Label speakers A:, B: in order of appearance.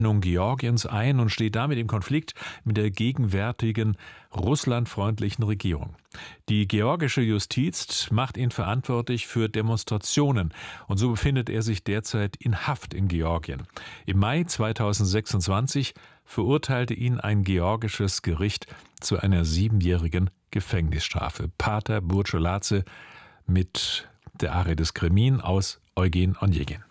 A: Georgiens ein und steht damit im Konflikt mit der gegenwärtigen russlandfreundlichen Regierung. Die georgische Justiz macht ihn verantwortlich für Demonstrationen und so befindet er sich derzeit in Haft in Georgien. Im Mai 2026 verurteilte ihn ein georgisches Gericht zu einer 7-jährigen Gefängnisstrafe. Pater Burcholadze mit der Arie des Kremin aus Eugen Onegin.